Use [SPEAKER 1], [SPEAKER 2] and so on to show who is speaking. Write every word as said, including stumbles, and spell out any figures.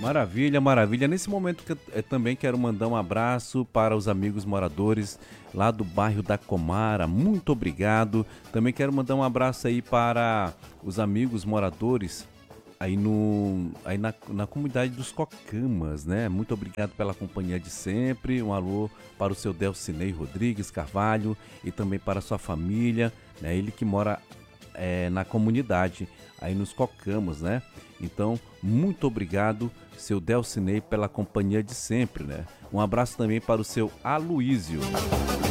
[SPEAKER 1] Maravilha, maravilha. Nesse momento que eu eh, também quero mandar um abraço para os amigos moradores lá do bairro da Comara. Muito obrigado. Também quero mandar um abraço aí para os amigos moradores aí no aí na, na comunidade dos Cocamas, né? Muito obrigado pela companhia de sempre. Um alô para o seu Delcinei Rodrigues Carvalho e também para a sua família, né? Ele que mora é, na comunidade, aí nos Cocamos, né? Então, muito obrigado, seu Delcinei, pela companhia de sempre, né? Um abraço também para o seu Aloísio.